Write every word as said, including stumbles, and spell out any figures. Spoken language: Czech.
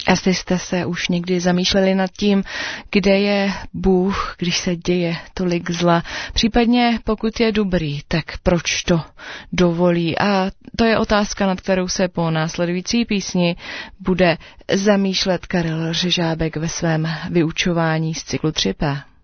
Asi jste se už někdy zamýšleli nad tím, kde je Bůh, když se děje tolik zla. Případně pokud je dobrý, tak proč to dovolí? A to je otázka, nad kterou se po následující písni bude zamýšlet Karel Řežábek ve svém vyučování z cyklu tři P.